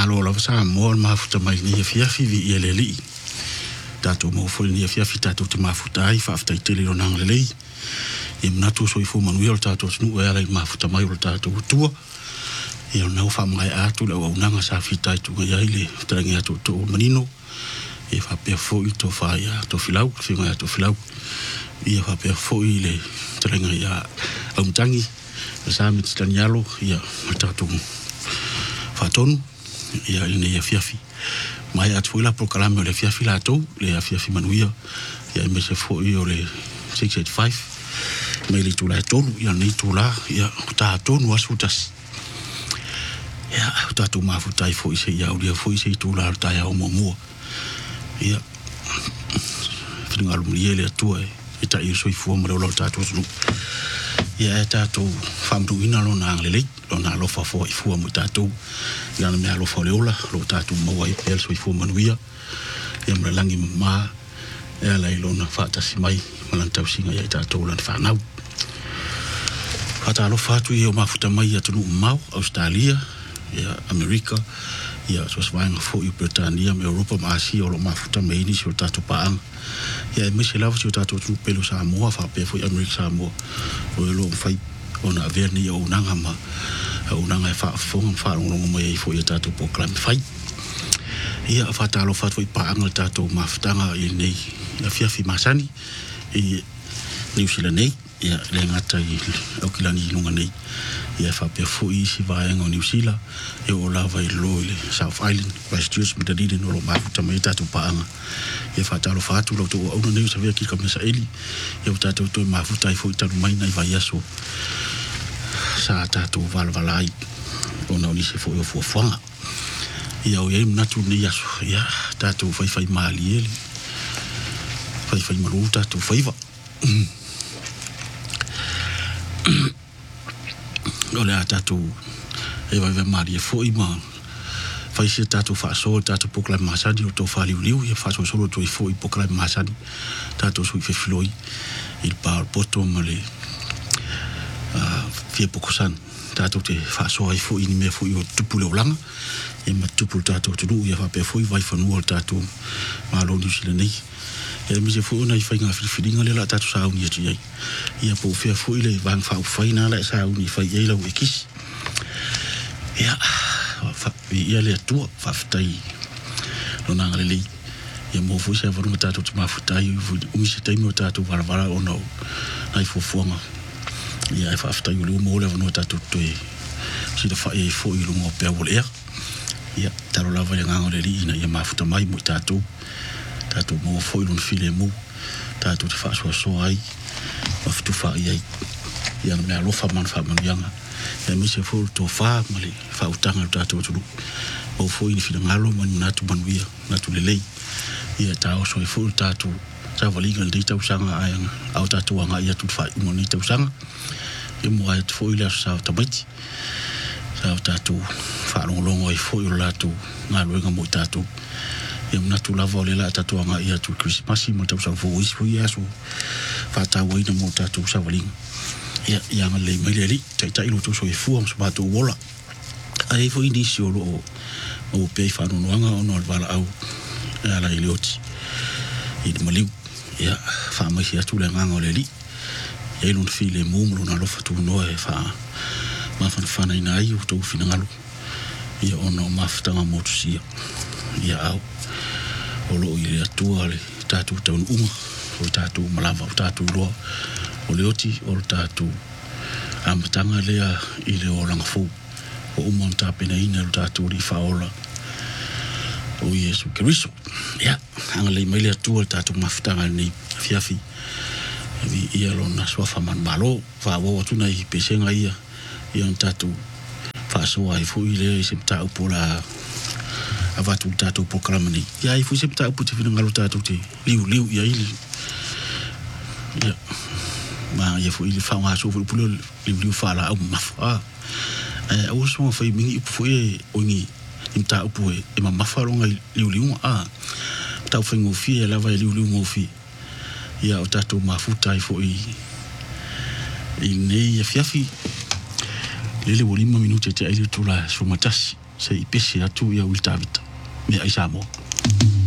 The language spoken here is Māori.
malo la sa mo mafuta mai ni fiafi vi eleli tato mo fo ni fiafi tato te mafuta ai fa afta tele lo nang lele e mnatu so ifo manu yo tato nu ala mafuta mai lo tato tua e no fa mai atu la unanga sa fita tu ya ile trangia to manino e fa pe fo to fa ya to filau finga to filau e fa pe fo ile trangia ya umtangi sa mit tanialo ya tato fatonu ya ine ya fiafi mai atu la proclame le fiafi la to le fiafi manuia ya me se fo yo le 685 me le tu la tonu ya ni tu la ya ta tonu asutas ya tatu mafutai fo ise ya ulia fo ise tu la ta ya mo ya finga lu miele tu e ta iso ifo mo lo tatu su ya tatu famdu ina lo na le lo na lo fa fo ifo mo tatu ya na me lo fo lo tatu mo wa ipel so ifo manuia ya mo langi ma ya la ilo na fa ta simai malanta usinga ya tatu lan fa na fata lo fatu yo mafuta mai ya tunu mau Australia ya Amerika ya so swang fo i Britania me Europa ma si o lo mafuta mai ni so tatu paang ya me se lava so tatu tu pelo sa mo fa pe fo Amerika sa mo o lo fai ona verni o nanga ma o nanga fa fo lo mo e fo ya tatu po klam fai ya fata lo fatu i paang tatu mafuta i nei ya fiafi masani e New Zealand nei ya le ngata i o kilani lunga nei ya fa pe fo i si vai ngo New Zealand e o lava i lo le South Island Christchurch mit dadi no lo mafuta mai tatu paanga ya fa talo fatu lo to o no nei sa via ki ka mesa eli ya tatu to mafuta i fo tatu mai nai vai aso sa tatu valvalai o no ni se fo fo fanga ya o ye natu ni aso ya tatu fai mali eli fai maru tatu faiva ole tatu e vai mari fo ima fai se tatu fa so tatu pokla masadi o to fa liu e fa so solo to fo i pokla masadi tatu so fe floi il par poto male fie pokosan tatu te fa so ai fo ini me fo i tupule olanga e ma tupul tatu tu ia fa pe fo i vai fa no tatu ma lo ni sile nei e mi se fo na i fai nga filinga le la tatu sa uni tu ai ia po fe fo ile vang fa fai na la sa uni fai ia la wikis ia fa ia le tu fa ftai lo na ngale ia mo fo se vonu tatu ma ftai u mi se tai mo tatu vara o no ai fo fonga ia fa ftai lu mo le vonu tatu to e si da fa e fo i lu mo pe ole ia taro la va ngale li ina ia ma futa mai mo tatu tatu mo foi lun file mo tatu te fa so ai ma futu fa ai ya me alo fa man yanga ya mi se fo to fa mali fa utanga tatu tu o foi ni file ngalo man natu manuia natu lele ya ta o so fo tatu ta vali ngal de tau sanga ai au tatu anga ya tu fa mo ni tau sanga e mo ai foi la sa tabati sa tatu fa longo ai foi la tu ngalo nga mo tatu e una tu lava le la tatu anga ia tu Christmas mo tau sa fo is fo ia so fa ta wai na mo tatu sa valing ia ngale mai le tai lo tu so e fu am so to wola ai fo ini si lo o pe fa no anga ono vala au ala ilioti i mali ia fa mai ia tu le nganga le li e lun file mo na lo fa tu no e fa ma fa na ina i to fina ngalo ia ono maftanga mo tu sia ia au olo ile atua le tatu taun o tatu malava o tatu lo o leoti o tatu amatanga lea ile o langa fu o umonta pena ina o tatu ri faola o Yesu Kristo ya anga le mele atua tatu maftanga ni fiafi vi ia lo na swafa man malo fa wo tuna i pesenga ia tatu fa so ai fu ile septa upola avatu tatu proclamani ya ifu septa uputi fina ngalo tatu te liu ya ili ya ma ya fu ili fa nga so fu pulo liu fa la au mafa o so fa mingi fu e ongi imta upu e ma mafa longa liu ta fa ngofi la va liu ngofi ya o tatu mafuta ifu i nei ya fiafi lele wolima minute te ele tula so matasi se i pese atu ia ul tavita me ai sa mo